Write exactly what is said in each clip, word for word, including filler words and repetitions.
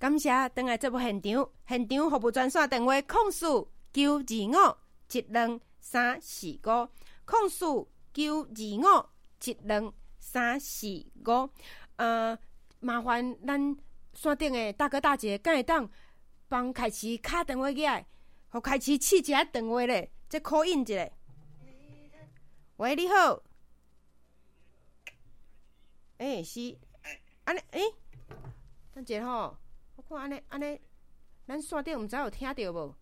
感谢回来节目现场，现场服务专线电话控诉九二五一两三四五，控诉九二五一两三四五。呃，麻烦咱线顶的大哥大姐，敢会当帮凯奇敲电话起来，互凯奇试一下电话咧，再 call in 一下。喂，你好。诶、欸，是，安尼，诶、欸，等一下吼，我看安尼安尼，咱线顶毋知有听到无？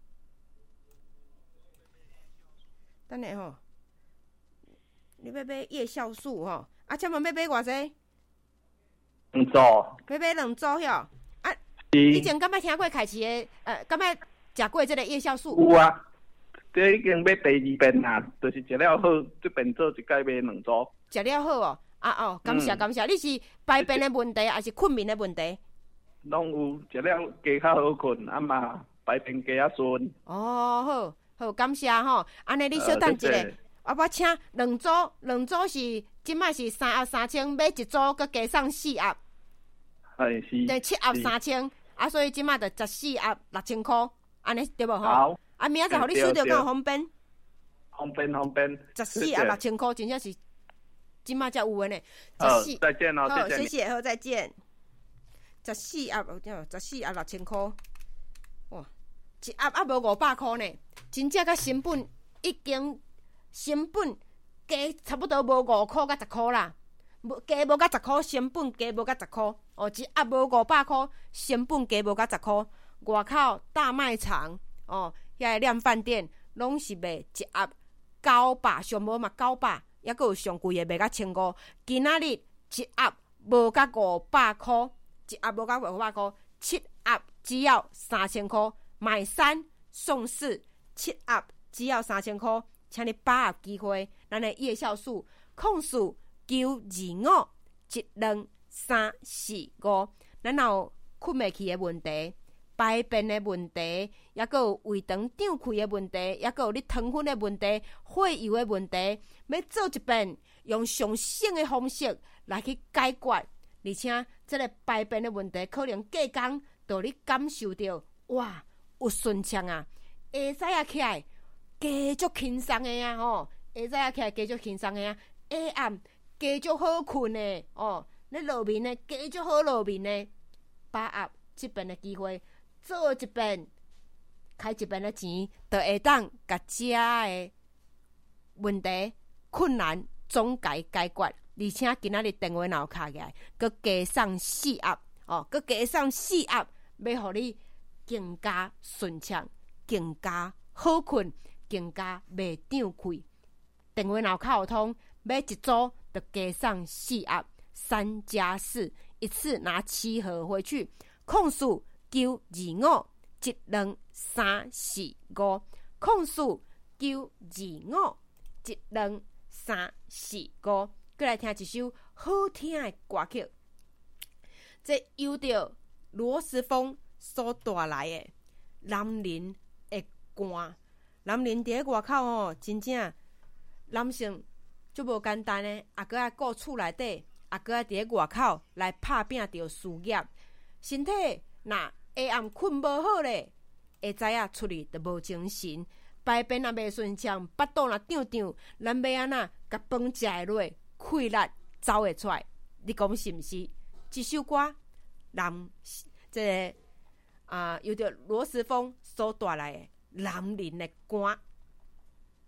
等下吼，你要买夜酵素吼，啊，请问要买偌济？ 两组。 要买两组哟。啊，以前敢捌听过凯奇的，呃，敢捌食过这个夜酵素？ 有啊，这已经买第二遍啦，就是食了好，这边做一摆买两组。 食了好哦。啊哦，感谢、嗯、感谢，你是排便的问题，还是困眠的问题？ 拢有，食了加较好困，啊嘛排便加较顺。 哦，好，好，感谢吼。安尼你稍等一下，啊，我请两组，两组是即摆是三盒三千，买一组佮加上四盒， 系是。 对，七盒三千，啊，所以即摆就十四盒六千箍，安尼对无吼？ 好。 啊，明仔载互你收到敢有方便？ 方便方便。 十四盒六千箍，真正是。今嘛才有诶呢， 好，再见哦， 好，谢谢，好，再见。十四盒，十四盒六千箍，哇，一盒还无五百箍呢，真正甲成本已经成本加差不多无五箍甲十箍啦，加无甲十箍，成本加无甲十箍，哦，一盒无五百箍，成本加无甲十箍，外口大卖场哦，遐个量饭店拢是卖一盒九百，上无嘛九百。抑阁有上贵诶，卖甲千五。今仔日一盒无甲五百箍，一盒无甲五百箍，七盒只要三千箍，买三送四，七盒只要三千箍，请你把握机会。咱诶夜酵素控诉九二五一两三四五，咱有困袂去诶问题。排便的问题，抑阁有胃肠胀气的问题，抑阁有你糖分的问题、血油的问题，要做一遍，用上省的方式来去解决。而且，这个排便的问题，可能隔工就你感受到，哇，有顺畅啊，会使啊起来，加足轻松的啊，吼，会使啊起来加足轻松的啊，下暗加足好困的，哦，你落眠的加足好落眠的，把握这边的机会。做一遍，开一遍的钱，就会当甲遮的问题困难总解解决。而且今仔日电话若有敲起来，佮加上四盒哦，佮加上四盒，要互你更加顺畅、更加好困、更加袂胀气。电话若有敲通，买一组就加上四盒，三加四，一次拿七盒回去，控诉。九二五一两三四五，控诉九二五一两三四五，过来听一首好听的歌曲。这由着罗时丰所带来的男人的歌。男人伫咧外口吼，真正男性足无简单的，也搁爱顾厝内底，也搁爱伫咧外口来拍拼着事业，身体若下暗困无好咧，会知影出去就无精神，排便也袂顺畅，腹肚若胀胀，咱要安怎甲饭食会落，气力走会出来？你讲是毋是？这首歌，男这个、啊，由着罗时丰所带来的男人的歌。